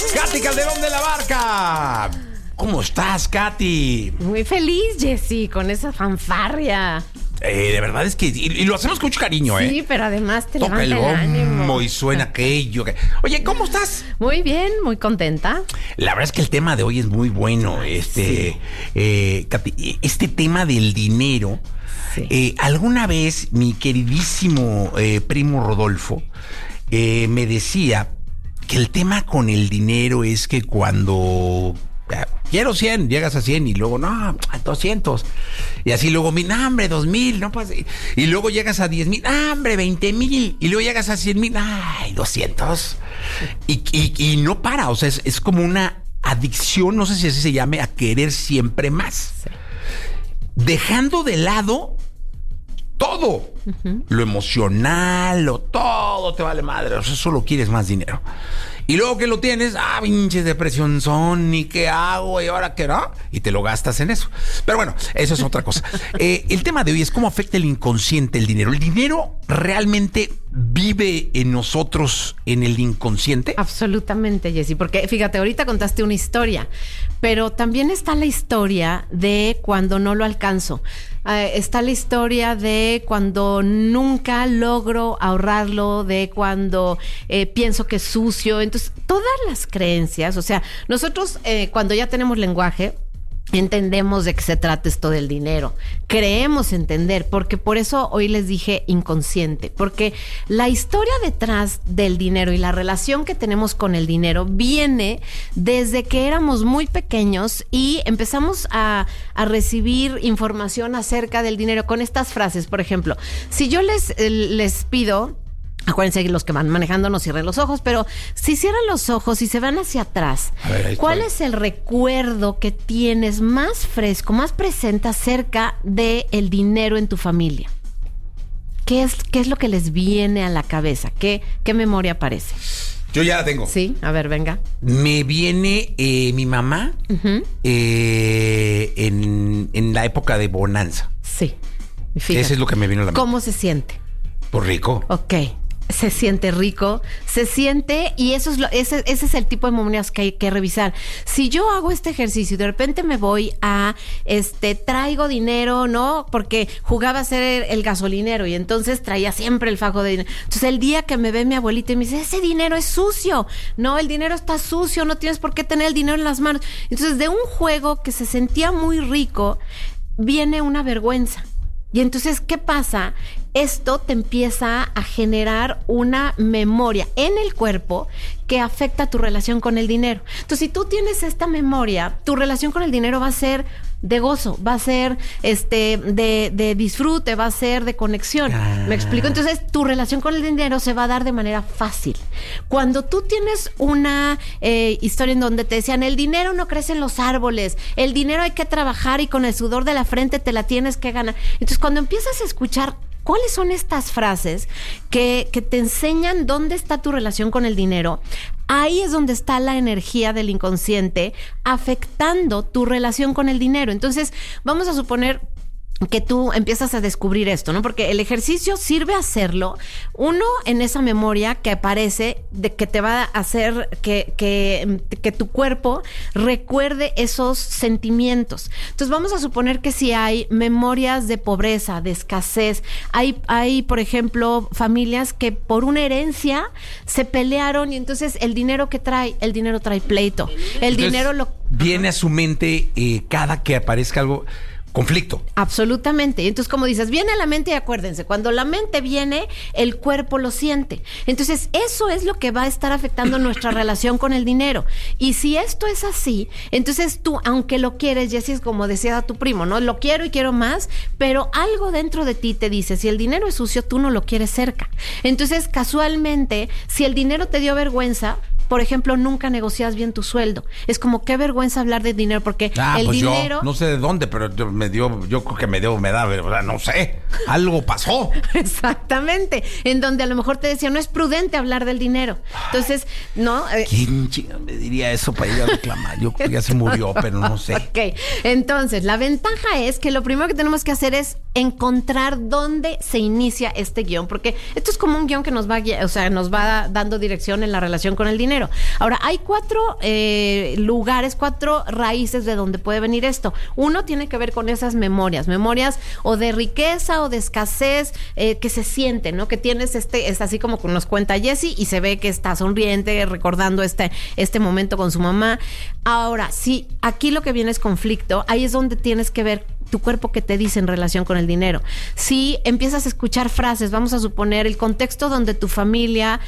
Katy Calderón de la Barca. ¿Cómo estás, Katy? Muy feliz, Jessy, con esa fanfarria. De verdad es que... Y lo hacemos con mucho cariño, Sí, pero además te toca levanta el el ánimo. gommo y suena aquello. Oye, ¿cómo estás? Muy bien, muy contenta. La verdad es que el tema de hoy es muy bueno. Katy, este tema del dinero. Sí. Alguna vez mi queridísimo primo Rodolfo me decía que el tema con el dinero es que cuando... quiero 100, llegas a 100 y luego, no, 200. Y así luego, no, hombre, 2,000, no pasa. Y luego llegas a 10,000, no, hombre, 20,000. Y luego llegas a 100,000, ay, 200. Y no para, o sea, es como una adicción, no sé si así se llame, a querer siempre más. Sí. Dejando de lado todo. Lo emocional, todo te vale madre, o sea, solo quieres más dinero. Y luego que lo tienes, pinches depresión son, ¿y qué hago? ¿Y ahora qué no? Y te lo gastas en eso. Pero bueno, eso es otra cosa. El tema de hoy es cómo afecta el inconsciente el dinero. ¿El dinero realmente vive en nosotros en el inconsciente? Absolutamente, Jessy, porque fíjate, ahorita contaste una historia, pero también está la historia de cuando no lo alcanzo. Está la historia de cuando nunca logro ahorrarlo, de cuando pienso que es sucio. Entonces, todas las creencias, o sea, nosotros cuando ya tenemos lenguaje, entendemos de qué se trata esto del dinero. Creemos entender, porque por eso hoy les dije inconsciente, porque la historia detrás del dinero y la relación que tenemos con el dinero viene desde que éramos muy pequeños y empezamos a recibir información acerca del dinero con estas frases. Por ejemplo, si yo les pido... Acuérdense que los que van manejando no cierren los ojos, pero si cierran los ojos y se van hacia atrás, ¿cuál es el recuerdo que tienes más fresco, más presente acerca del dinero en tu familia? ¿Qué es lo que les viene a la cabeza? ¿Qué memoria aparece? Yo ya la tengo. Sí, a ver, venga. Me viene mi mamá en la época de bonanza. Sí. Fíjate. Ese es lo que me vino a la mente. ¿Cómo se siente? Por rico. Ok. Se siente rico, se siente, y eso es ese es el tipo de memorias que hay que revisar. Si yo hago este ejercicio y de repente me voy a traigo dinero, ¿no? Porque jugaba a ser el gasolinero y entonces traía siempre el fajo de dinero. Entonces el día que me ve mi abuelita y me dice, ese dinero es sucio. No, el dinero está sucio, no tienes por qué tener el dinero en las manos. Entonces de un juego que se sentía muy rico, viene una vergüenza. Y entonces, ¿qué pasa? Esto te empieza a generar una memoria en el cuerpo que afecta tu relación con el dinero. Entonces, si tú tienes esta memoria, tu relación con el dinero va a ser de gozo, va a ser de disfrute, va a ser de conexión. ¿Me explico? Entonces, tu relación con el dinero se va a dar de manera fácil. Cuando tú tienes una historia en donde te decían, el dinero no crece en los árboles, el dinero hay que trabajar y con el sudor de la frente te la tienes que ganar. Entonces, cuando empiezas a escuchar ¿cuáles son estas frases que te enseñan dónde está tu relación con el dinero? Ahí es donde está la energía del inconsciente afectando tu relación con el dinero. Entonces, vamos a suponer que tú empiezas a descubrir esto, ¿no? Porque el ejercicio sirve a hacerlo, uno, en esa memoria que aparece, de que te va a hacer que tu cuerpo recuerde esos sentimientos. Entonces, vamos a suponer que si hay memorias de pobreza, de escasez, hay, por ejemplo, familias que por una herencia se pelearon y entonces el dinero trae pleito. Viene a su mente cada que aparezca algo... conflicto. Absolutamente. Y entonces, como dices, viene a la mente y acuérdense, cuando la mente viene, el cuerpo lo siente. Entonces, eso es lo que va a estar afectando nuestra relación con el dinero. Y si esto es así, entonces tú, aunque lo quieres, Jessy, es como decía tu primo, ¿no? Lo quiero y quiero más, pero algo dentro de ti te dice, si el dinero es sucio, tú no lo quieres cerca. Entonces, casualmente, si el dinero te dio vergüenza, por ejemplo, nunca negocias bien tu sueldo. Es como qué vergüenza hablar de dinero, porque el pues dinero... Yo no sé de dónde, pero yo creo que me da, ¿verdad? No sé. Algo pasó. Exactamente. En donde a lo mejor te decía, no es prudente hablar del dinero. Entonces, ¿no? ¿Quién me diría eso para ir a reclamar? Yo creo que ya se murió, pero no sé. Ok. Entonces, la ventaja es que lo primero que tenemos que hacer es encontrar dónde se inicia este guión, porque esto es como un guión que nos va, o sea, nos va dando dirección en la relación con el dinero. Ahora, hay 4 lugares, 4 raíces de donde puede venir esto. Uno tiene que ver con esas memorias o de riqueza o de escasez que se siente, ¿no? Que tienes es así como nos cuenta Jessie y se ve que está sonriente recordando este momento con su mamá. Ahora, sí, aquí lo que viene es conflicto, ahí es donde tienes que ver tu cuerpo que te dice en relación con el dinero. Si empiezas a escuchar frases, vamos a suponer el contexto donde tu familia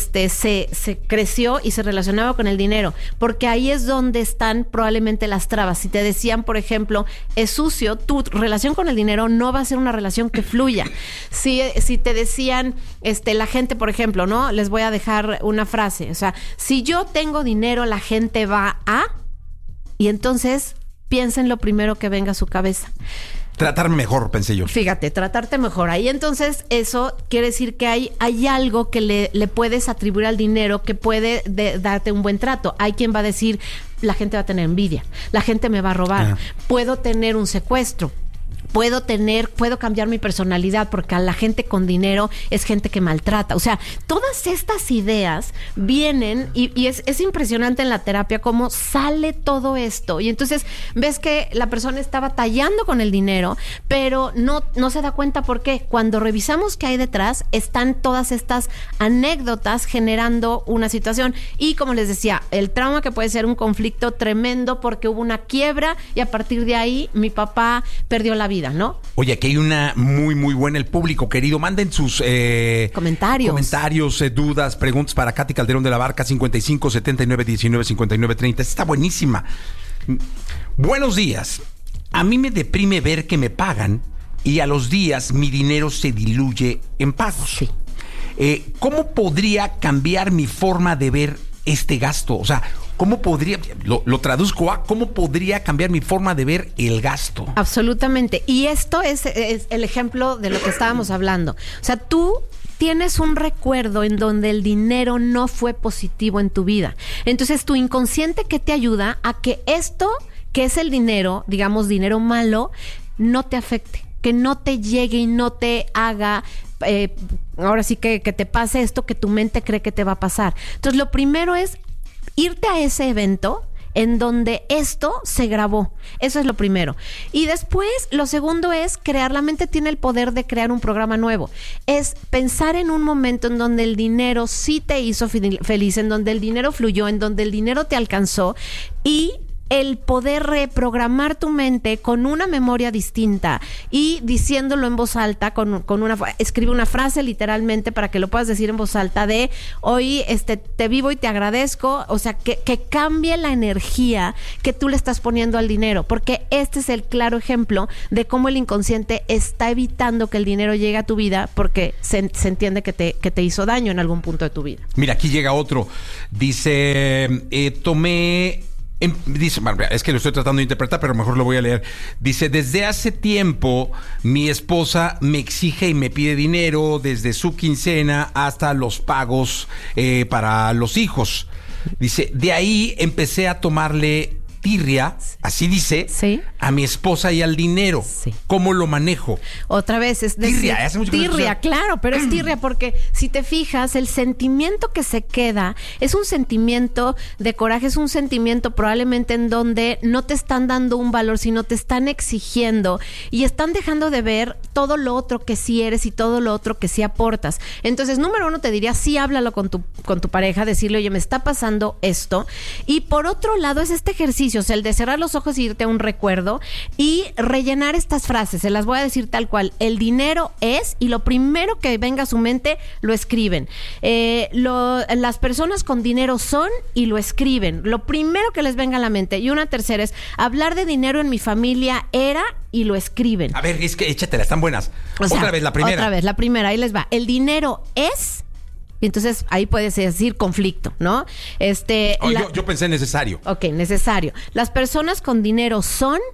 se creció y se relacionaba con el dinero, porque ahí es donde están probablemente las trabas. Si te decían, por ejemplo, es sucio, tu relación con el dinero no va a ser una relación que fluya. Si te decían, la gente, por ejemplo, ¿no? Les voy a dejar una frase, o sea, si yo tengo dinero, la gente va a... Y entonces... piensa en lo primero que venga a su cabeza. Tratarme mejor, pensé yo. Fíjate, tratarte mejor. Ahí entonces eso quiere decir que hay algo que le puedes atribuir al dinero que puede darte un buen trato. Hay quien va a decir, la gente va a tener envidia, la gente me va a robar, puedo tener un secuestro. Puedo cambiar mi personalidad porque a la gente con dinero es gente que maltrata. O sea, todas estas ideas vienen y es impresionante en la terapia cómo sale todo esto. Y entonces ves que la persona está batallando con el dinero, pero no se da cuenta por qué. Cuando revisamos qué hay detrás, están todas estas anécdotas generando una situación. Y como les decía, el trauma que puede ser un conflicto tremendo porque hubo una quiebra y a partir de ahí mi papá perdió la vida, ¿no? Oye, aquí hay una muy, muy buena. El público querido, manden sus comentarios, dudas, preguntas para Katy Calderón de la Barca, 55 79 19 59 30. Está buenísima. Buenos días. A mí me deprime ver que me pagan y a los días mi dinero se diluye en pagos. Sí. ¿Cómo podría cambiar mi forma de ver este gasto? O sea, ¿cómo podría, lo traduzco a cómo podría cambiar mi forma de ver el gasto? Absolutamente. Y esto es el ejemplo de lo que estábamos hablando. O sea, tú tienes un recuerdo en donde el dinero no fue positivo en tu vida. Entonces, tu inconsciente que te ayuda a que esto, que es el dinero, digamos, dinero malo, no te afecte, que no te llegue y no te haga... ahora sí que te pase esto que tu mente cree que te va a pasar. Entonces, lo primero es irte a ese evento en donde esto se grabó. Eso es lo primero. Y después, lo segundo es crear. La mente tiene el poder de crear un programa nuevo. Es pensar en un momento en donde el dinero sí te hizo feliz, en donde el dinero fluyó, en donde el dinero te alcanzó y el poder reprogramar tu mente con una memoria distinta y diciéndolo en voz alta, escribe una frase literalmente para que lo puedas decir en voz alta de hoy te vivo y te agradezco, o sea, que cambie la energía que tú le estás poniendo al dinero, porque este es el claro ejemplo de cómo el inconsciente está evitando que el dinero llegue a tu vida porque se entiende que te hizo daño en algún punto de tu vida. Mira, aquí llega otro. Dice, dice, es que lo estoy tratando de interpretar, pero mejor lo voy a leer. Dice, desde hace tiempo mi esposa me exige y me pide dinero desde su quincena hasta los pagos para los hijos. Dice, de ahí empecé a tomarle tirria, así dice, sí, a mi esposa y al dinero. Sí. ¿Cómo lo manejo? Otra vez es decir, tirria, hace mucho tirria, claro, pero es tirria porque si te fijas, el sentimiento que se queda es un sentimiento de coraje, es un sentimiento probablemente en donde no te están dando un valor, sino te están exigiendo y están dejando de ver todo lo otro que sí eres y todo lo otro que sí aportas. Entonces, número uno, te diría, sí, háblalo con tu pareja, decirle, oye, me está pasando esto. Y por otro lado, es este ejercicio, o sea, el de cerrar los ojos y irte a un recuerdo y rellenar estas frases. Se las voy a decir tal cual. El dinero es, y lo primero que venga a su mente, lo escriben. Las personas con dinero son, y lo escriben. Lo primero que les venga a la mente. Y una tercera es, hablar de dinero en mi familia era, y lo escriben. A ver, es que échatela, están buenas. O sea, otra vez, la primera, ahí les va. El dinero es... Y entonces ahí puedes decir conflicto, ¿no? Yo pensé necesario. Ok, necesario. Las personas con dinero son,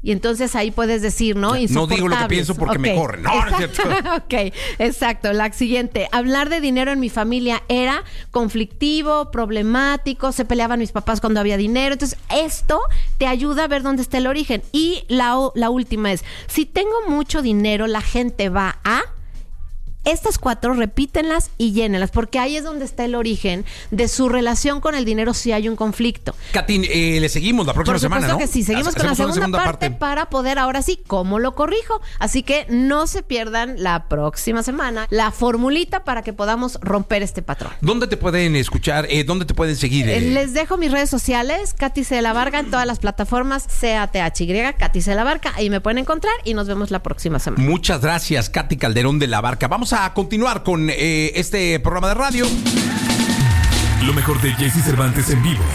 Y entonces ahí puedes decir, ¿no? No digo lo que pienso porque me corren. No, no es cierto. Ok, exacto. La siguiente. Hablar de dinero en mi familia era conflictivo, problemático, se peleaban mis papás cuando había dinero. Entonces, esto te ayuda a ver dónde está el origen. Y la última es, si tengo mucho dinero, la gente va a... Estas 4 repítenlas y llénenlas, porque ahí es donde está el origen de su relación con el dinero si hay un conflicto. Katy, le seguimos la próxima semana, ¿no? Por supuesto que sí, seguimos con la segunda parte para poder ahora sí, ¿cómo lo corrijo? Así que no se pierdan la próxima semana la formulita para que podamos romper este patrón. ¿Dónde te pueden escuchar? ¿Dónde te pueden seguir? Les dejo mis redes sociales, Katy C. de la Barca, en todas las plataformas, CATHY, Katy C. de la Barca, ahí me pueden encontrar y nos vemos la próxima semana. Muchas gracias, Katy Calderón de la Barca. Vamos a continuar con este programa de radio. Lo mejor de Jesse Cervantes en vivo.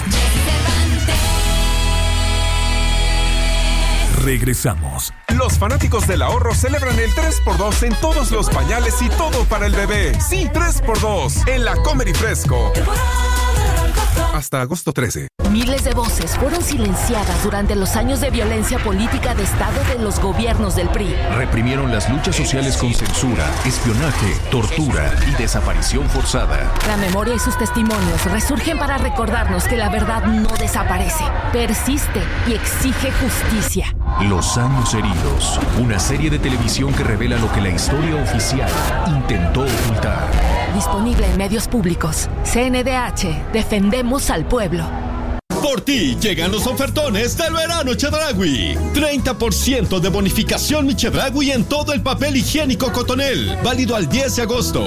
Regresamos. Los fanáticos del ahorro celebran el 3x2 en todos los pañales y todo para el bebé. Sí, 3x2 en la Comer y Fresco. Hasta agosto 13. Miles de voces fueron silenciadas durante los años de violencia política de Estado de los gobiernos del PRI. Reprimieron las luchas sociales con censura, espionaje, tortura y desaparición forzada. La memoria y sus testimonios resurgen para recordarnos que la verdad no desaparece, persiste y exige justicia. Los años heridos, una serie de televisión que revela lo que la historia oficial intentó ocultar. Disponible en medios públicos. CNDH, defendemos al pueblo. Por ti llegan los ofertones del verano Chedraui. 30% de bonificación Mi Chedraui en todo el papel higiénico Cotonel. Válido al 10 de agosto.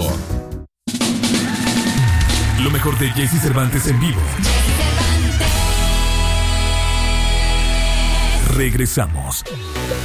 Lo mejor de Jesse Cervantes en vivo. Regresamos.